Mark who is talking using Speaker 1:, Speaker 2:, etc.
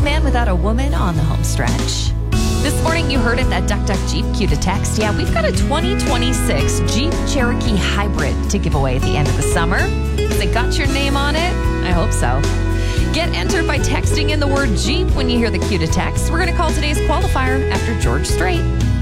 Speaker 1: man without a woman on the home stretch. This morning, you heard it, that Duck Duck Jeep cue to text. Yeah, we've got a 2026 Jeep Cherokee Hybrid to give away at the end of the summer. Has it got your name on it? I hope so. Get entered by texting in the word Jeep when you hear the cue to text. We're going to call today's qualifier after George Strait.